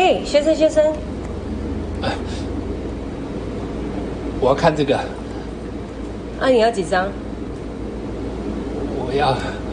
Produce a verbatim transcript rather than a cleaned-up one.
嘿，先生先生， 呃，我要看这个。 啊，你要几张？ 我要